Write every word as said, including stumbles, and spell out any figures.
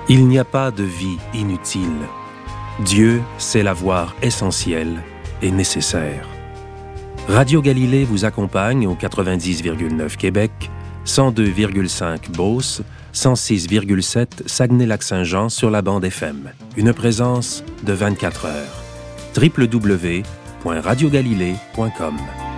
Il n'y a pas de vie inutile. Dieu sait la voir essentielle et nécessaire. Radio Galilée vous accompagne au quatre-vingt-dix virgule neuf Québec, cent deux virgule cinq Beauce, cent six virgule sept Saguenay-Lac-Saint-Jean sur la bande F M. Une présence de vingt-quatre heures. w w w point radio galilée point com